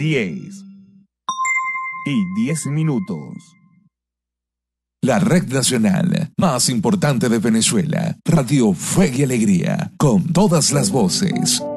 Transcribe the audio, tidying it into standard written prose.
10:10. La red nacional más importante de Venezuela, Radio Fe y Alegría, con todas las voces.